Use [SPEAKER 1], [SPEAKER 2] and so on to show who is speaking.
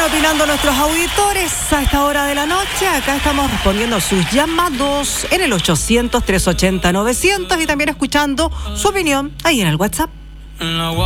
[SPEAKER 1] opinando nuestros auditores a esta hora de la noche. Acá estamos respondiendo sus llamados en el 800-380-900 y también escuchando su opinión ahí en el WhatsApp.